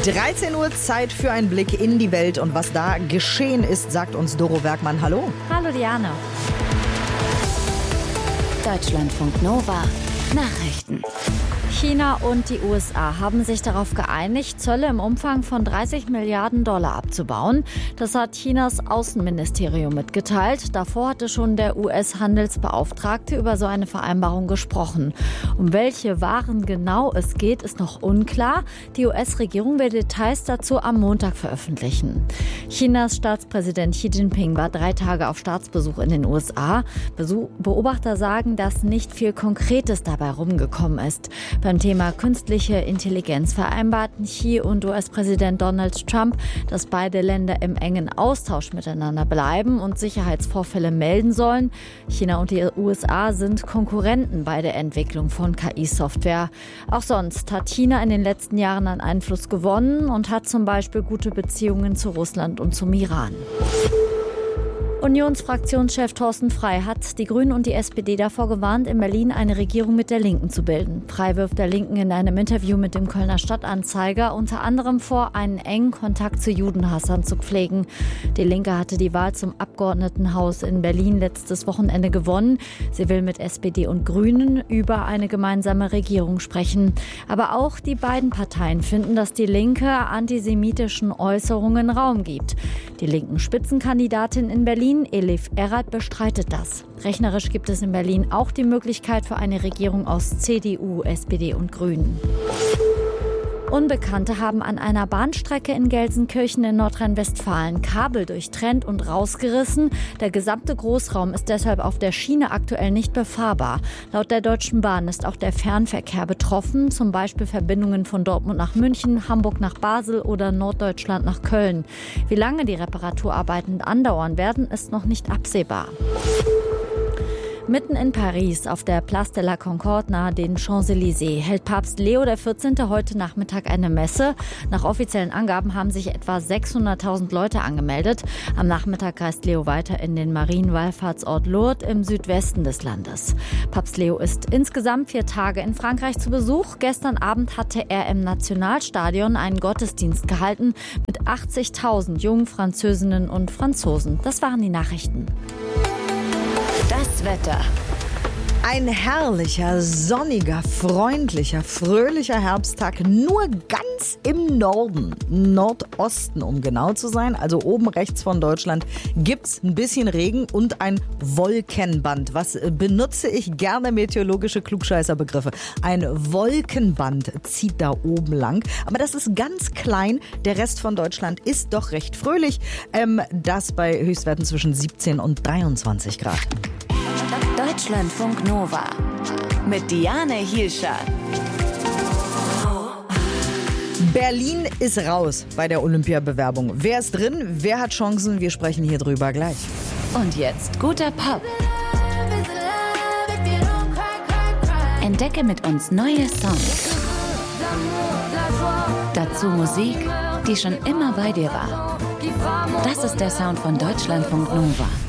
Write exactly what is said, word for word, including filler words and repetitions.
dreizehn Uhr, Zeit für einen Blick in die Welt. Und was da geschehen ist, sagt uns Doro Werkmann. Hallo. Hallo Diana. Deutschlandfunk Nova Nachrichten. China und die U S A haben sich darauf geeinigt, Zölle im Umfang von dreißig Milliarden Dollar abzubauen. Das hat Chinas Außenministerium mitgeteilt. Davor hatte schon der U S-Handelsbeauftragte über so eine Vereinbarung gesprochen. Um welche Waren genau es geht, ist noch unklar. Die U S-Regierung will Details dazu am Montag veröffentlichen. Chinas Staatspräsident Xi Jinping war drei Tage auf Staatsbesuch in den U S A. Beobachter sagen, dass nicht viel Konkretes dabei rumgekommen ist. Beim Thema künstliche Intelligenz vereinbarten Xi und U S-Präsident Donald Trump, dass beide Länder im engen Austausch miteinander bleiben und Sicherheitsvorfälle melden sollen. China und die U S A sind Konkurrenten bei der Entwicklung von K I-Software. Auch sonst hat China in den letzten Jahren an Einfluss gewonnen und hat zum Beispiel gute Beziehungen zu Russland und zum Iran. Unionsfraktionschef Thorsten Frey hat die Grünen und die S P D davor gewarnt, in Berlin eine Regierung mit der Linken zu bilden. Frey wirft der Linken in einem Interview mit dem Kölner Stadtanzeiger unter anderem vor, einen engen Kontakt zu Judenhassern zu pflegen. Die Linke hatte die Wahl zum Abgeordnetenhaus in Berlin letztes Wochenende gewonnen. Sie will mit S P D und Grünen über eine gemeinsame Regierung sprechen. Aber auch die beiden Parteien finden, dass die Linke antisemitischen Äußerungen Raum gibt. Die linken Spitzenkandidatin in Berlin, Elif Erat, bestreitet das. Rechnerisch gibt es in Berlin auch die Möglichkeit für eine Regierung aus C D U, S P D und Grünen. Unbekannte haben an einer Bahnstrecke in Gelsenkirchen in Nordrhein-Westfalen Kabel durchtrennt und rausgerissen. Der gesamte Großraum ist deshalb auf der Schiene aktuell nicht befahrbar. Laut der Deutschen Bahn ist auch der Fernverkehr betroffen, zum Beispiel Verbindungen von Dortmund nach München, Hamburg nach Basel oder Norddeutschland nach Köln. Wie lange die Reparaturarbeiten andauern werden, ist noch nicht absehbar. Mitten in Paris, auf der Place de la Concorde nahe den Champs-Élysées, hält Papst Leo der vierzehnte heute Nachmittag eine Messe. Nach offiziellen Angaben haben sich etwa sechshunderttausend Leute angemeldet. Am Nachmittag reist Leo weiter in den Marienwallfahrtsort Lourdes im Südwesten des Landes. Papst Leo ist insgesamt vier Tage in Frankreich zu Besuch. Gestern Abend hatte er im Nationalstadion einen Gottesdienst gehalten mit achtzigtausend jungen Französinnen und Franzosen. Das waren die Nachrichten. Das Wetter. Ein herrlicher, sonniger, freundlicher, fröhlicher Herbsttag, nur ganz im Norden, Nordosten, um genau zu sein. Also oben rechts von Deutschland gibt's ein bisschen Regen und ein Wolkenband. Was benutze ich gerne meteorologische Klugscheißerbegriffe? Ein Wolkenband zieht da oben lang, aber das ist ganz klein. Der Rest von Deutschland ist doch recht fröhlich. Ähm, das bei Höchstwerten zwischen siebzehn und dreiundzwanzig Grad. Deutschlandfunk Nova mit Diane Hielscher. Berlin ist raus bei der Olympiabewerbung. Wer ist drin? Wer hat Chancen? Wir sprechen hier drüber gleich. Und jetzt guter Pop. Entdecke mit uns neue Songs. Dazu Musik, die schon immer bei dir war. Das ist der Sound von Deutschlandfunk Nova.